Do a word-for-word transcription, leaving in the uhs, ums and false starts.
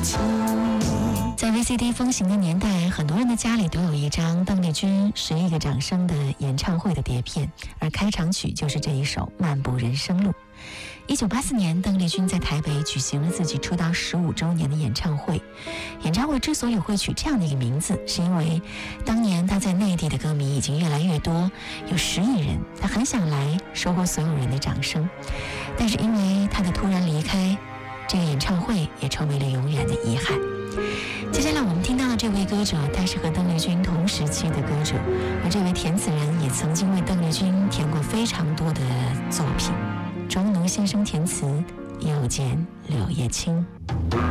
在 V C D 风行的年代，很多人的家里都有一张邓丽君《十亿个掌声》的演唱会的碟片，而开场曲就是这一首《漫步人生路》。一九八四年，邓丽君在台北举行了自己出道十五周年的演唱会。演唱会之所以会取这样的一个名字，是因为当年她在内地的歌迷已经越来越多，有十亿人，她很想来收获所有人的掌声，但是因为她的突然离开，这个演唱会也成为了永远的遗憾。接下来我们听到的这位歌者，他是和邓丽君同时期的歌者，而这位填词人也曾经为邓丽君填过非常多的作品。庄奴先生填词，又见柳叶青。